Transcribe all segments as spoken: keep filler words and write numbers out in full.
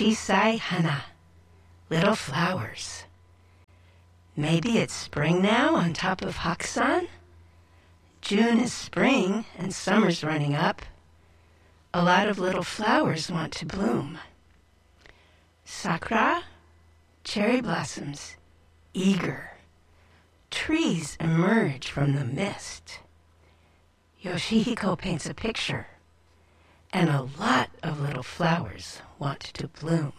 Chisai hana, little flowers. Maybe it's spring now on top of Hakusan? June is spring and summer's running up. A lot of little flowers want to bloom. Sakura, cherry blossoms, eager. Trees emerge from the mist. Yoshihiko paints a picture, and a lot of little flowers want to bloom.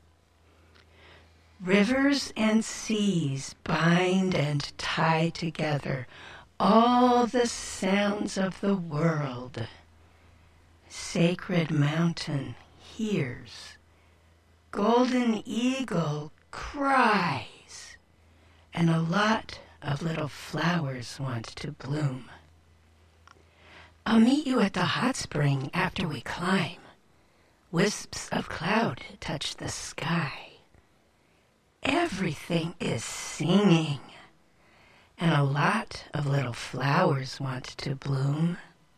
Rivers and seas bind and tie together all the sounds of the world. Sacred Mountain hears. Golden Eagle cries. And a lot of little flowers want to bloom. I'll meet you at the hot spring after we climb. Wisps of cloud touch the sky. Everything is singing. And a lot of little flowers want to bloom.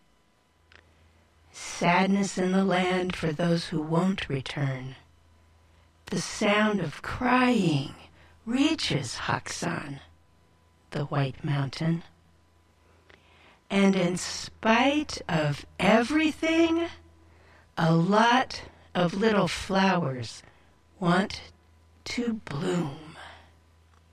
Sadness in the land for those who won't return. The sound of crying reaches Hakusan, the White Mountain. And in spite of everything, a lot of little flowers want to bloom.